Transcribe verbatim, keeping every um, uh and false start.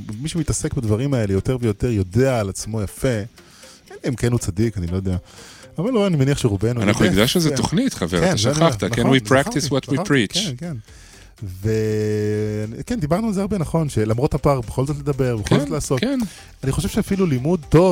מי שמתעסק בדברים האלה יותר ויותר יודע על עצמו יפה, אם כן הוא צדיק, אני לא יודע. אבל לא, אני מניח שרובנו... אנחנו נקדש שזה תוכנית, חבר, אתה שכחת. Can we practice what we preach? כן, כן. וכן, דיברנו על זה הרבה נכון, שלמרות הפער, בכל זאת לדבר, בכל זאת לעשות. אני חושב שאפילו לימוד טוב,